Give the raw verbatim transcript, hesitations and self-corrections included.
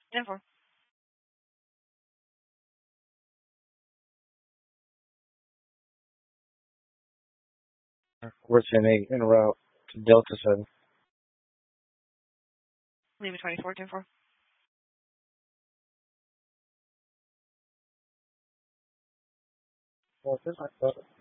ten four. We're ten eight en route to Delta seven. Lima twenty-four, ten four. Well, this I thought.